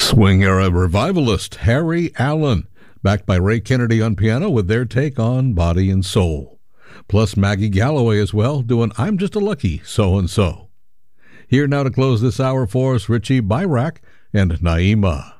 Swing era revivalist Harry Allen, backed by Ray Kennedy on piano with their take on Body and Soul. Plus Maggie Galloway as well, doing I'm Just a Lucky So-and-So. Here now to close this hour for us, Richie Byrack and Naima.